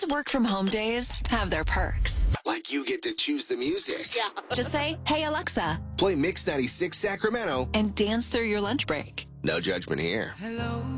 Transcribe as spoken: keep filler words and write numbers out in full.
work from home days have their perks. Like you get to choose the music. Yeah. Just say, hey, Alexa, Play Mix ninety-six Sacramento. and dance through your lunch break. No judgment here. Hello.